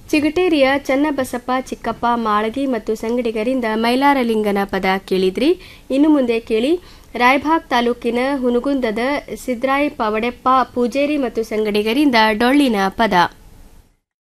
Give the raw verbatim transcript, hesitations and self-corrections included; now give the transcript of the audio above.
ಚಿಗಟೇರಿಯ ಚನ್ನಬಸಪ್ಪ ಚಿಕ್ಕಪ್ಪ ಮಾಳಗಿ ಮತ್ತು ಸಂಗಡಿಗರಿಂದ ಮೈಲಾರಲಿಂಗನ ಪದ ಕೇಳಿದ್ರಿ. ಇನ್ನು ಮುಂದೆ ಕೇಳಿ ರಾಯಭಾಗ್ ತಾಲೂಕಿನ ಹುನಗುಂದದ ಸಿದ್ರಾಯಿ ಪವಡೆಪ್ಪ ಪೂಜೇರಿ ಮತ್ತು ಸಂಗಡಿಗರಿಂದ ಡೊಳ್ಳಿನ ಪದ.